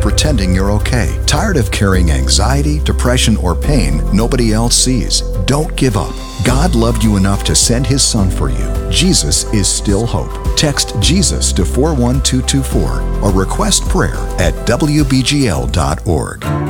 pretending you're okay? Tired of carrying anxiety, depression, or pain nobody else sees? Don't give up. God loved you enough to send His Son for you. Jesus is still hope. Text Jesus to 41224 or request prayer at WBGL.org.